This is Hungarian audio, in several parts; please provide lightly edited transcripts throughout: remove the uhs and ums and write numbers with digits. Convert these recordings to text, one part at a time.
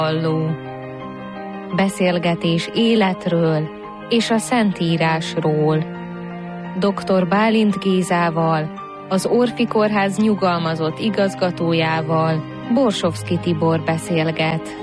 Halló. Beszélgetés életről és a Szentírásról. Dr. Bálint Gézával, az Orfi Kórház nyugalmazott igazgatójával, Borsovszky Tibor beszélget.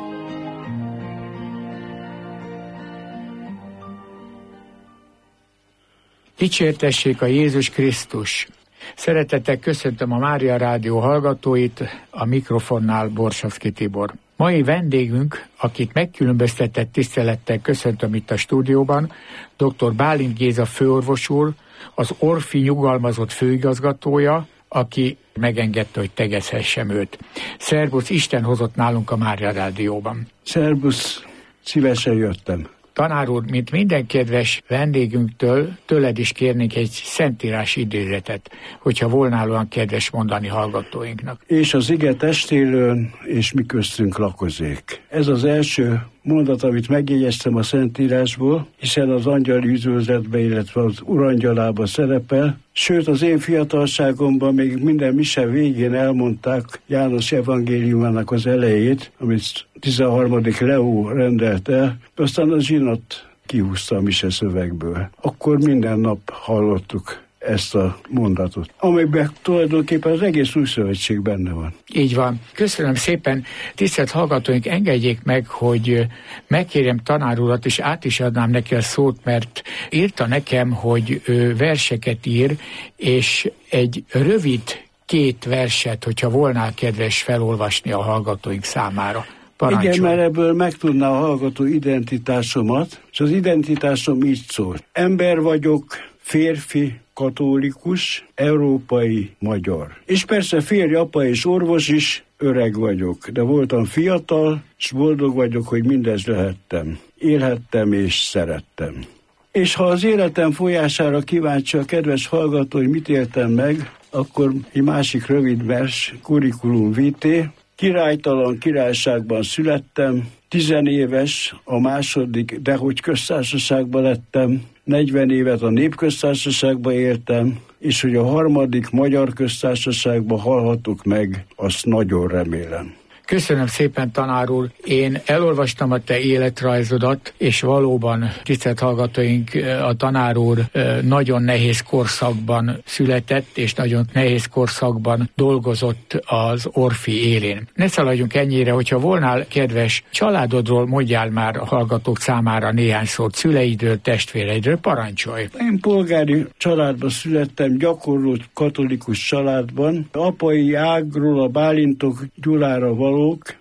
Dicsértessék a Jézus Krisztus! Szeretettel köszöntöm a Mária Rádió hallgatóit, a mikrofonnál Borsovszky Tibor. Mai vendégünk, akit megkülönböztetett tisztelettel köszöntöm itt a stúdióban, dr. Bálint Géza főorvos úr, az Orfi nyugalmazott főigazgatója, aki megengedte, hogy tegezhessem őt. Szerbusz, Isten hozott nálunk a Mária Rádióban. Szerbusz, szívesen jöttem. Tanár úr, mint minden kedves vendégünktől, tőled is kérnénk egy szentírás idézetet, hogyha volna olyan kedves mondani hallgatóinknak. És az ige testélőn, és mi köztünk lakozék. Ez az első mondat, amit megjegyeztem a Szentírásból, hiszen az angyali üdvözletbe, illetve az urangyalába szerepel. Sőt, az én fiatalságomban még minden mise végén elmondták János evangéliumának az elejét, amit 13. Leó rendelt el, aztán a zsinat kihúzta a mise szövegből. Akkor minden nap hallottuk ezt a mondatot, amiben tulajdonképpen az egész új szövetség benne van. Így van. Köszönöm szépen. Tisztelt hallgatóink, engedjék meg, hogy megkérjem tanár urat, és át is adnám neki a szót, mert írta nekem, hogy ő verseket ír, és egy rövid 2 verset, hogyha volna kedves felolvasni a hallgatóink számára. Parancsolj. Igen, mert ebből megtudná a hallgató identitásomat, és az identitásom így szól. Ember vagyok, férfi, katolikus, európai, magyar. És persze férj, apa és orvos is, öreg vagyok, de voltam fiatal, és boldog vagyok, hogy mindez lehettem. Élhettem és szerettem. És ha az életem folyására kíváncsi a kedves hallgató, hogy mit éltem meg, akkor egy másik rövid vers, curriculum vitae. Királytalan királyságban születtem, 10 éves a második, de hogy köztársaságban lettem, 40 évet a népköztársaságban éltem, és hogy a harmadik magyar köztársaságban halhatok meg, azt nagyon remélem. Köszönöm szépen, tanár úr. Én elolvastam a te életrajzodat, és valóban, tisztelt hallgatóink, a tanár úr nagyon nehéz korszakban született, és nagyon nehéz korszakban dolgozott az Orfi élén. Ne szaladjunk ennyire, hogyha volnál kedves családodról, mondjál már a hallgatók számára néhány szót, szüleidről, testvéreidről, parancsolj. Én polgári családban születtem, gyakorló katolikus családban. Apai ágról a Bálintok Gyulára való,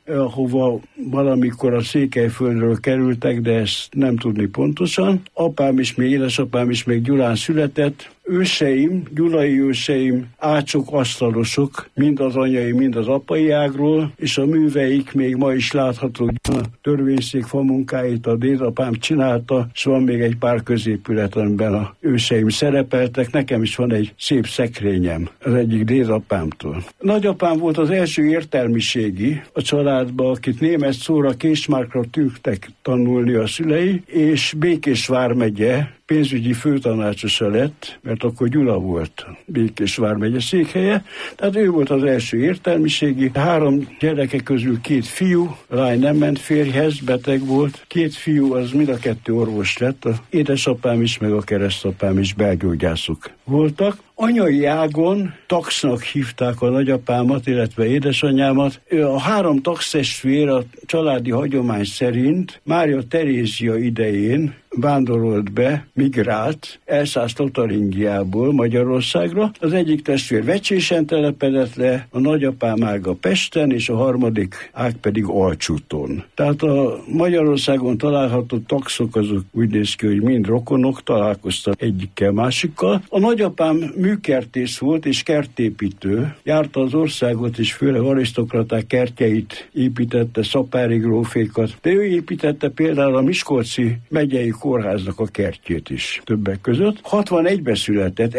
ahova valamikor a Székelyföldről kerültek, de ezt nem tudni pontosan. Apám is, még édesapám is még Gyulán született. Őseim, gyulai őseim, ácsok, asztalosok, mind az anyai, mind az apai ágról, és a műveik még ma is láthatók. A törvényszék famunkáit a dédapám csinálta, és van még egy pár középület, amiben a őseim szerepeltek. Nekem is van egy szép szekrényem az egyik dédapámtól. Nagyapám volt az első értelmiségi a családban, akit német szóra Késmárkra tűntek tanulni a szülei, és Békés vármegye pénzügyi főtanácsosa lett, mert akkor Gyula volt Békés vármegye székhelye. Tehát ő volt az első értelmiségi. 3 gyereke közül 2 fiú, a lány nem ment férjhez, beteg volt. 2 fiú, az mind a 2 orvos lett. A édesapám is, meg a keresztapám is belgyógyászok voltak. Anyai ágon taxnak hívták a nagyapámat, illetve édesanyámat. A 3 taxtestvér a családi hagyomány szerint Mária Terézia idején vándorolt be, migrált, elszállt Lotaringiából Magyarországra. Az egyik testvér Vecsésen telepedett le, a nagyapám ága Pesten, és a harmadik ág pedig Alcsúton. Tehát a Magyarországon található taxok azok úgy néz ki, hogy mind rokonok, találkoztak egyikkel, másikkal. A nagyapám műkertész volt és kertépítő. Járta az országot, és főleg arisztokraták kertjeit építette, szapári grófékat. De ő építette például a Miskolci megyei kórháznak a kertjét is többek között. 61-ben született,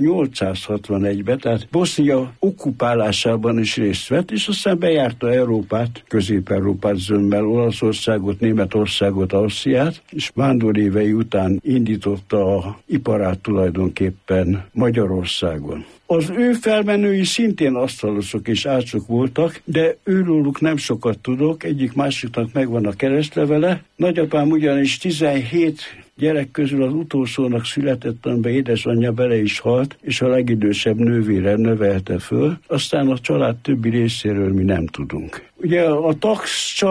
1861-ben, tehát Bosznia okkupálásában is részt vett, és aztán bejárta Európát, Közép-Európát zömmel, Olaszországot, Németországot, Ausztriát, és vándor évei után indította a iparát tulajdonképpen Magyarországon. Az ő felmenői szintén asztalosok és ácsok voltak, de őróluk nem sokat tudok, egyik másiknak megvan a keresztlevele. Nagyapám ugyanis 17 gyerek közül az utolsónak született, amiben édesanyja bele is halt, és a legidősebb nővére nevelte föl. Aztán a család többi részéről mi nem tudunk. Ugye a Tax